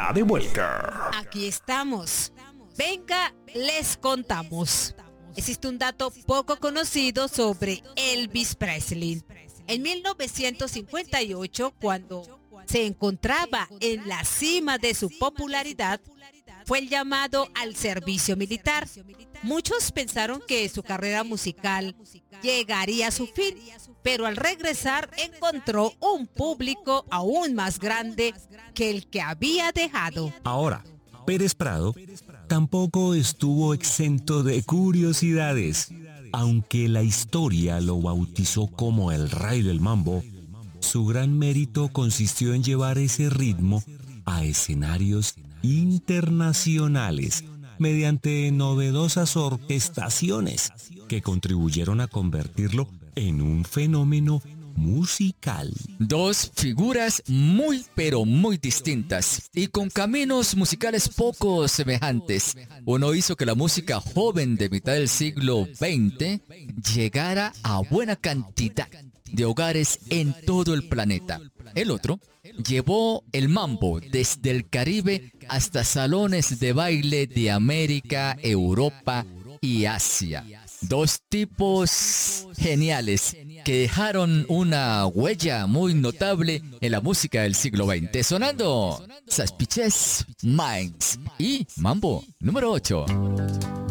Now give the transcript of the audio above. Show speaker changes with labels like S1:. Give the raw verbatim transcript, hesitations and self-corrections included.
S1: está de vuelta.
S2: Aquí estamos. Venga, les contamos. Existe un dato poco conocido sobre Elvis Presley. En mil novecientos cincuenta y ocho, cuando se encontraba en la cima de su popularidad, fue el llamado al servicio militar. Muchos pensaron que su carrera musical llegaría a su fin, pero al regresar encontró un público aún más grande que el que había dejado.
S3: Ahora, Pérez Prado tampoco estuvo exento de curiosidades. Aunque la historia lo bautizó como el rey del mambo, su gran mérito consistió en llevar ese ritmo a escenarios internacionales mediante novedosas orquestaciones que contribuyeron a convertirlo en un fenómeno musical.
S4: Dos figuras muy pero muy distintas y con caminos musicales poco semejantes. Uno hizo que la música joven de mitad del siglo veinte llegara a buena cantidad de hogares en todo el planeta. El otro llevó el mambo desde el Caribe hasta salones de baile de América, Europa y Asia. Dos tipos geniales que dejaron una huella muy notable en la música del siglo veinte. Sonando Suspicious Minds y Mambo número ocho.